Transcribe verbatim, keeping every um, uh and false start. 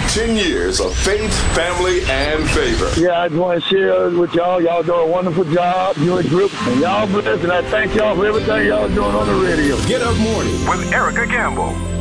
ten years of faith, family, and favor. Yeah, I just want to share with y'all. Y'all doing a wonderful job. You and Group. And y'all blessed. And I thank y'all for everything y'all doing on the radio. Get Up Morning with Erica Campbell.